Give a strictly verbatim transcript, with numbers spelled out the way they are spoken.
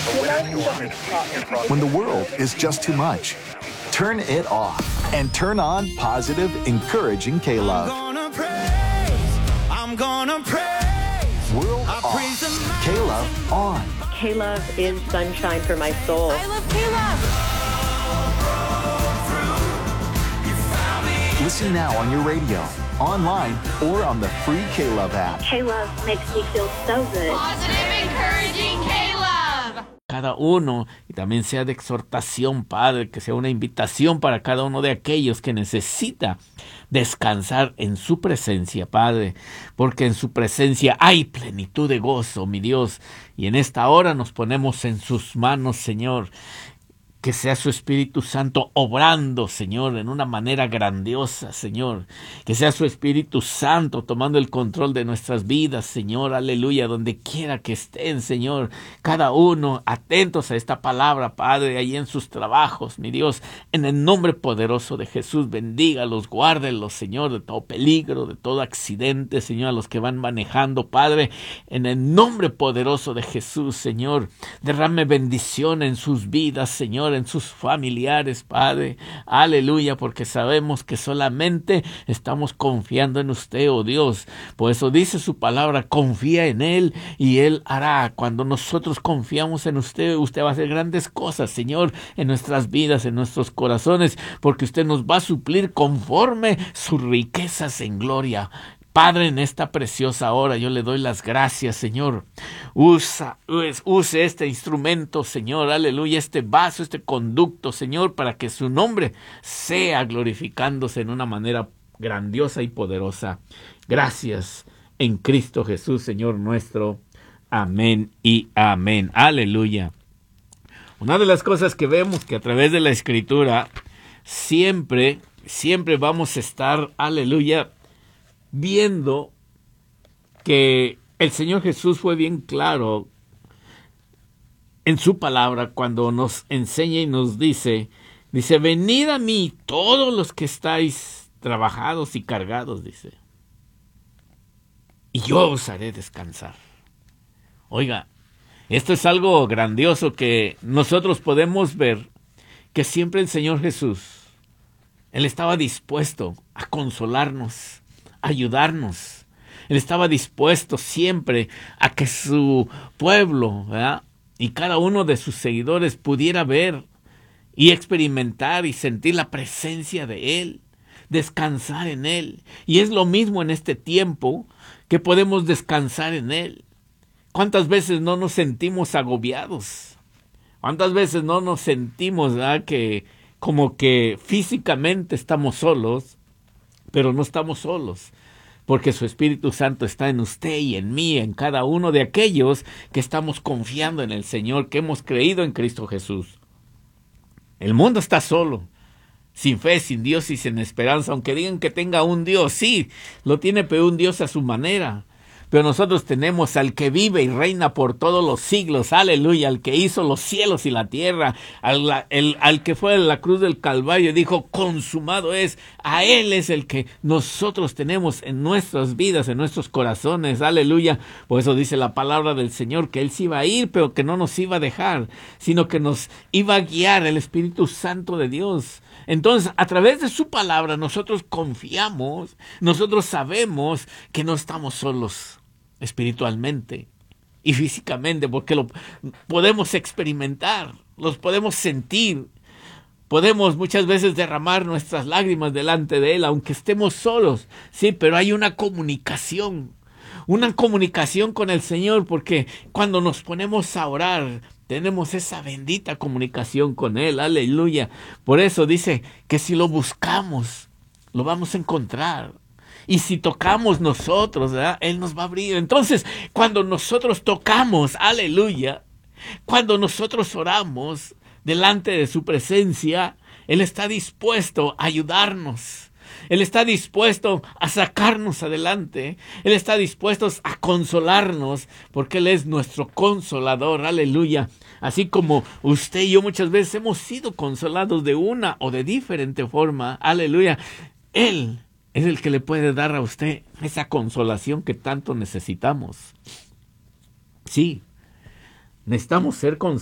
When the world is just too much, turn it off and turn on positive, encouraging K-Love. I'm gonna praise, I'm gonna praise. World I off, praise the mighty K-Love on. K-Love is sunshine for my soul. I love K-Love. Listen now on your radio, online, or on the free K-Love app. K-Love makes me feel so good. Positive, encouraging K-Love. Cada uno, y también sea de exhortación, Padre, que sea una invitación para cada uno de aquellos que necesita descansar en su presencia, Padre, porque en su presencia hay plenitud de gozo, mi Dios, y en esta hora nos ponemos en sus manos, Señor. Que sea su Espíritu Santo obrando, Señor, en una manera grandiosa, Señor. Que sea su Espíritu Santo tomando el control de nuestras vidas, Señor. Aleluya, donde quiera que estén, Señor. Cada uno atentos a esta palabra, Padre, ahí en sus trabajos, mi Dios. En el nombre poderoso de Jesús, bendígalos, guárdenlos, Señor, de todo peligro, de todo accidente, Señor, a los que van manejando, Padre. En el nombre poderoso de Jesús, Señor. Derrame bendición en sus vidas, Señor, en sus familiares, Padre, aleluya, porque sabemos que solamente estamos confiando en usted, oh Dios. Por eso dice su palabra, confía en Él y Él hará. Cuando nosotros confiamos en usted, usted va a hacer grandes cosas, Señor, en nuestras vidas, en nuestros corazones, porque usted nos va a suplir conforme sus riquezas en gloria. Padre, en esta preciosa hora yo le doy las gracias, Señor. Usa, use este instrumento, Señor, aleluya, este vaso, este conducto, Señor, para que su nombre sea glorificándose en una manera grandiosa y poderosa. Gracias en Cristo Jesús, Señor nuestro. Amén y amén. Aleluya. Una de las cosas que vemos que a través de la Escritura siempre, siempre vamos a estar, aleluya, viendo que el Señor Jesús fue bien claro en su palabra cuando nos enseña y nos dice, dice, venid a mí todos los que estáis trabajados y cargados, dice, y yo os haré descansar. Oiga, esto es algo grandioso que nosotros podemos ver, que siempre el Señor Jesús, Él estaba dispuesto a consolarnos, ayudarnos. Él estaba dispuesto siempre a que su pueblo, ¿verdad?, y cada uno de sus seguidores pudiera ver y experimentar y sentir la presencia de Él, descansar en Él. Y es lo mismo en este tiempo que podemos descansar en Él. ¿Cuántas veces no nos sentimos agobiados? ¿Cuántas veces no nos sentimos, ¿verdad?, que como que físicamente estamos solos? Pero no estamos solos, porque su Espíritu Santo está en usted y en mí, en cada uno de aquellos que estamos confiando en el Señor, que hemos creído en Cristo Jesús. El mundo está solo, sin fe, sin Dios y sin esperanza, aunque digan que tenga un Dios, sí, lo tiene, pero un Dios a su manera. Pero nosotros tenemos al que vive y reina por todos los siglos, aleluya, al que hizo los cielos y la tierra, al, el, al que fue a la cruz del Calvario y dijo, consumado es. A Él es el que nosotros tenemos en nuestras vidas, en nuestros corazones, aleluya. Por eso dice la palabra del Señor, que Él se iba a ir, pero que no nos iba a dejar, sino que nos iba a guiar el Espíritu Santo de Dios. Entonces, a través de su palabra, nosotros confiamos, nosotros sabemos que no estamos solos espiritualmente y físicamente, porque lo podemos experimentar, los podemos sentir, podemos muchas veces derramar nuestras lágrimas delante de Él, aunque estemos solos, sí, pero hay una comunicación, una comunicación con el Señor, porque cuando nos ponemos a orar, tenemos esa bendita comunicación con Él, aleluya. Por eso dice que si lo buscamos, lo vamos a encontrar. Y si tocamos nosotros, ¿verdad?, Él nos va a abrir. Entonces, cuando nosotros tocamos, aleluya, cuando nosotros oramos delante de su presencia, Él está dispuesto a ayudarnos. Él está dispuesto a sacarnos adelante. Él está dispuesto a consolarnos, porque Él es nuestro consolador, aleluya. Así como usted y yo muchas veces hemos sido consolados de una o de diferente forma, aleluya. Él es el que le puede dar a usted esa consolación que tanto necesitamos. Sí, necesitamos ser consolados.